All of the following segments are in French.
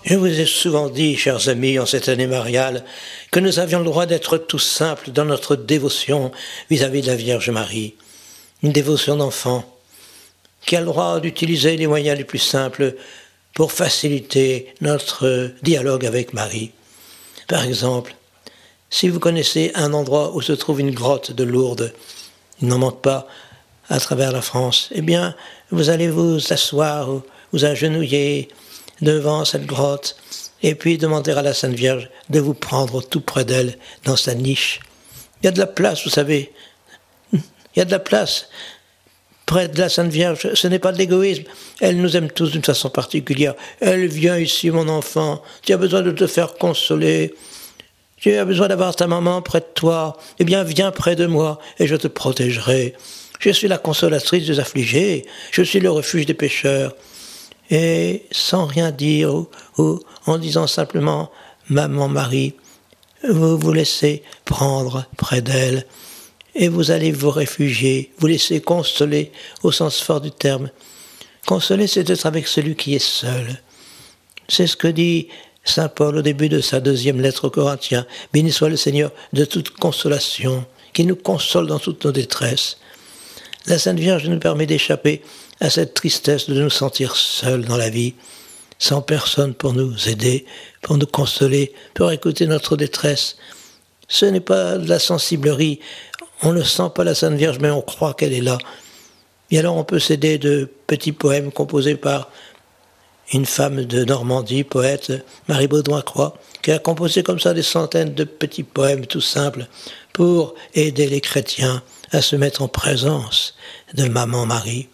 Je vous ai souvent dit, chers amis, en cette année mariale, que nous avions le droit d'être tout simples dans notre dévotion vis-à-vis de la Vierge Marie. Une dévotion d'enfant qui a le droit d'utiliser les moyens les plus simples pour faciliter notre dialogue avec Marie. Par exemple, si vous connaissez un endroit où se trouve une grotte de Lourdes, il n'en manque pas à travers la France, eh bien, vous allez vous asseoir, vous agenouiller devant cette grotte, et puis demander à la Sainte Vierge de vous prendre tout près d'elle, dans sa niche. Il y a de la place, vous savez. Il y a de la place près de la Sainte Vierge. Ce n'est pas de l'égoïsme. Elle nous aime tous d'une façon particulière. Elle vient ici, mon enfant. Tu as besoin de te faire consoler. Tu as besoin d'avoir ta maman près de toi. Eh bien, viens près de moi et je te protégerai. Je suis la consolatrice des affligés. Je suis le refuge des pécheurs. Et sans rien dire, ou en disant simplement « Maman Marie », vous vous laissez prendre près d'elle et vous allez vous réfugier, vous laisser consoler au sens fort du terme. Consoler, c'est être avec celui qui est seul. C'est ce que dit saint Paul au début de sa 2e lettre aux Corinthiens. « Béni soit le Seigneur de toute consolation, qui nous console dans toutes nos détresses. » La Sainte Vierge nous permet d'échapper à cette tristesse de nous sentir seuls dans la vie, sans personne pour nous aider, pour nous consoler, pour écouter notre détresse. Ce n'est pas de la sensiblerie, on ne sent pas la Sainte Vierge, mais on croit qu'elle est là. Et alors on peut s'aider de petits poèmes composés par une femme de Normandie, poète, Marie Baudouin-Croix, qui a composé comme ça des centaines de petits poèmes tout simples pour aider les chrétiens à se mettre en présence de Maman Marie.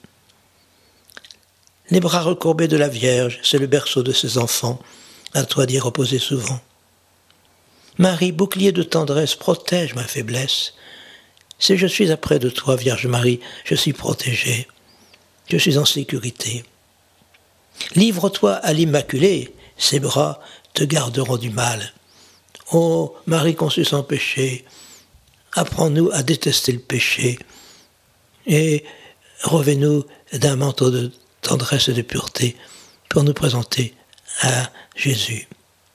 Les bras recourbés de la Vierge, c'est le berceau de ses enfants, à toi d'y reposer souvent. Marie, bouclier de tendresse, protège ma faiblesse. Si je suis auprès de toi, Vierge Marie, je suis protégé, je suis en sécurité. Livre-toi à l'Immaculée, ses bras te garderont du mal. Ô Marie conçue sans péché, apprends-nous à détester le péché et revêt-nous d'un manteau de tendresse et de pureté pour nous présenter à Jésus.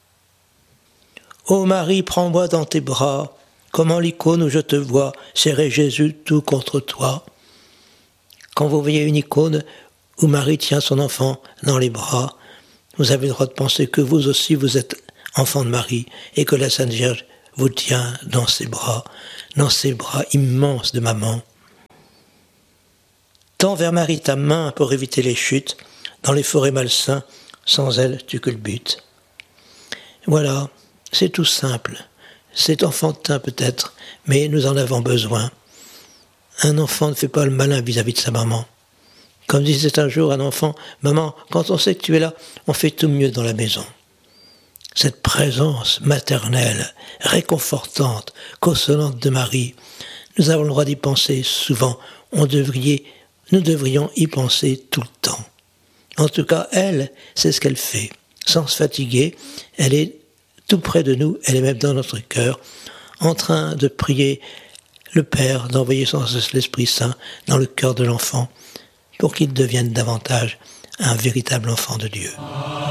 Ô Marie, prends-moi dans tes bras, comme en l'icône où je te vois, serrer Jésus tout contre toi. Quand vous voyez une icône où Marie tient son enfant dans les bras, vous avez le droit de penser que vous aussi vous êtes enfant de Marie et que la Sainte Vierge vous tient dans ses bras immenses de maman. Tends vers Marie ta main pour éviter les chutes, dans les forêts malsains, sans elle tu culbutes. Voilà, c'est tout simple, c'est enfantin peut-être, mais nous en avons besoin. Un enfant ne fait pas le malin vis-à-vis de sa maman. Comme disait un jour un enfant, « Maman, quand on sait que tu es là, on fait tout mieux dans la maison. » Cette présence maternelle, réconfortante, consolante de Marie, nous avons le droit d'y penser souvent, nous devrions y penser tout le temps. En tout cas, elle, c'est ce qu'elle fait. Sans se fatiguer, elle est tout près de nous, elle est même dans notre cœur, en train de prier le Père, d'envoyer sans cesse l'Esprit Saint dans le cœur de l'enfant, pour qu'il devienne davantage un véritable enfant de Dieu.